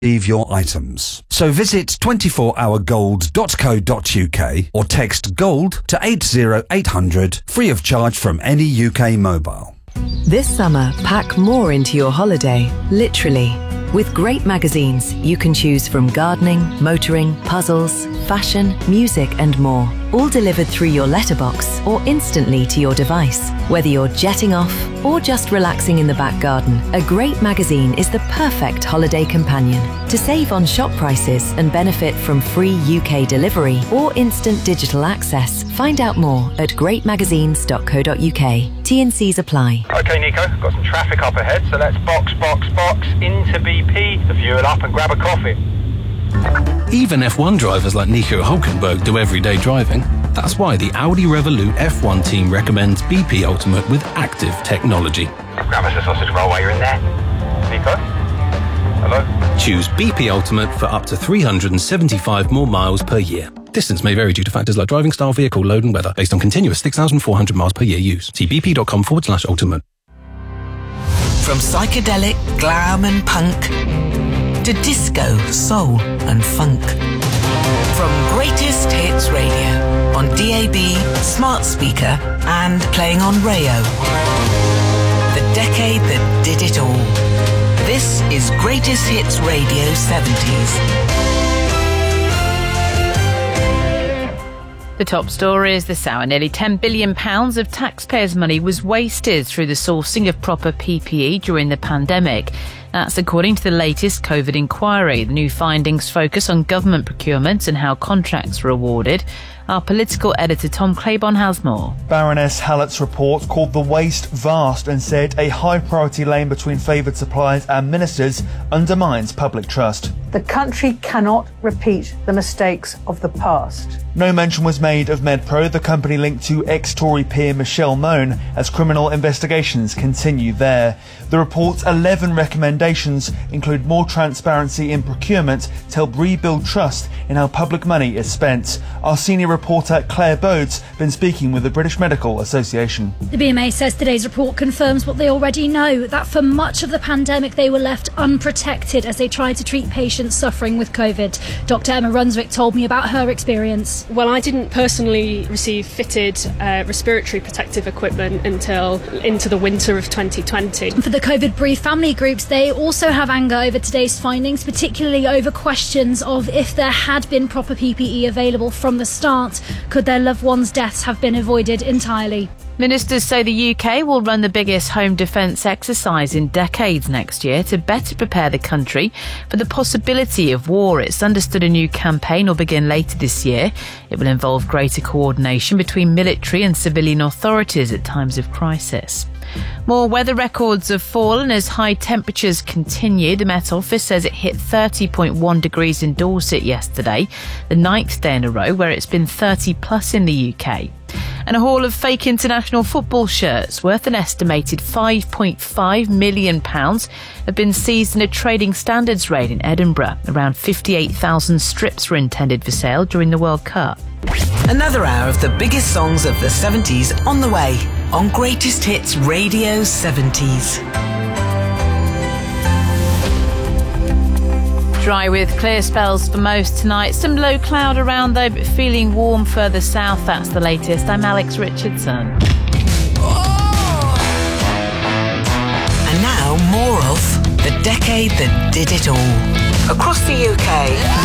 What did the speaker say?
receive your items. So visit 24hourgold.co.uk or text GOLD to 80800 free of charge from any UK mobile. This summer, pack more into your holiday, literally. With great magazines, you can choose from gardening, motoring, puzzles, fashion, music and more. All delivered through your letterbox or instantly to your device. Whether you're jetting off or just relaxing in the back garden, a great magazine is the perfect holiday companion. To save on shop prices and benefit from free UK delivery or instant digital access, find out more at greatmagazines.co.uk. T&Cs apply. OK, Nico, got some traffic up ahead, so let's box into BP to fuel up and grab a coffee. Even F1 drivers like Nico Hülkenberg do everyday driving. That's why the Audi Revolut F1 team recommends BP Ultimate with active technology. Grab us a sausage roll while you're in there. Nico? Hello? Choose BP Ultimate for up to 375 more miles per year. Distance may vary due to factors like driving style, vehicle load and weather, based on continuous 6,400 miles per year use. See bp.com/ultimate. From psychedelic, glam and punk to disco, soul and funk. From Greatest Hits Radio on DAB, smart speaker and playing on Rayo. The decade that did it all. This is Greatest Hits Radio 70s. The top story is this hour. Nearly £10 billion of taxpayers' money was wasted through the sourcing of proper PPE during the pandemic. That's according to the latest COVID inquiry. The new findings focus on government procurement and how contracts were awarded. Our political editor Tom Claiborne has more. Baroness Hallett's report called the waste vast and said a high priority lane between favoured suppliers and ministers undermines public trust. The country cannot repeat the mistakes of the past. No mention was made of MedPro, the company linked to ex-Tory peer Michelle Mone, as criminal investigations continue there. The report's 11 recommendations include more transparency in procurement to help rebuild trust in how public money is spent. Our senior reporter Claire Bode's been speaking with the British Medical Association. The BMA says today's report confirms what they already know, that for much of the pandemic they were left unprotected as they tried to treat patients suffering with COVID. Dr Emma Runswick told me about her experience. Well, I didn't personally receive fitted respiratory protective equipment until into the winter of 2020. For the COVID brief family groups, they also have anger over today's findings, particularly over questions of if there had been proper PPE available from the start, could their loved ones' deaths have been avoided entirely? Ministers say the UK will run the biggest home defence exercise in decades next year to better prepare the country for the possibility of war. It's understood a new campaign will begin later this year. It will involve greater coordination between military and civilian authorities at times of crisis. More weather records have fallen as high temperatures continue. The Met Office says it hit 30.1 degrees in Dorset yesterday, the 9th day in a row where it's been 30 plus in the UK. And a haul of fake international football shirts worth an estimated £5.5 million have been seized in a trading standards raid in Edinburgh. Around 58,000 strips were intended for sale during the World Cup. Another hour of the biggest songs of the 70s on the way on Greatest Hits Radio 70s. Dry with clear spells for most tonight. Some low cloud around though, but feeling warm further south. That's the latest. I'm Alex Richardson. And now more of the decade that did it all. Across the UK,